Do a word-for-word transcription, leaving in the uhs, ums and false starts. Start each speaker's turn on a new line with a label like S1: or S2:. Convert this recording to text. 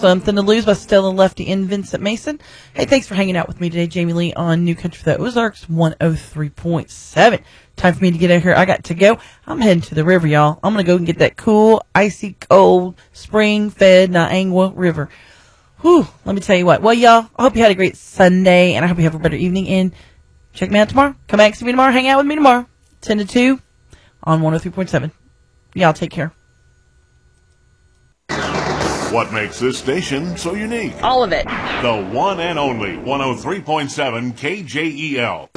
S1: Something to Lose by Stella Lefty and Vincent Mason. Hey, thanks for hanging out with me today, Jamie Lee, on New Country for the Ozarks one oh three point seven. Time for me to get out here. I got to go. I'm heading to the river, y'all. I'm going to go and get that cool, icy, cold, spring-fed Niangua River. Whew, let me tell you what. Well, y'all, I hope you had a great Sunday, and I hope you have a better evening. And check me out tomorrow. Come back, see me tomorrow. Hang out with me tomorrow. ten to two on one oh three point seven. Y'all take care.
S2: What makes this station so unique?
S1: All of it.
S2: The one and only one oh three point seven K J E L.